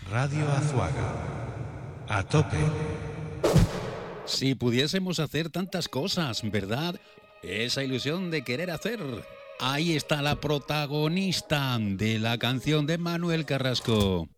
Radio Azuaga. A tope. Si pudiésemos hacer tantas cosas, ¿verdad? Esa ilusión de querer hacer. Ahí está la protagonista de la canción de Manuel Carrasco.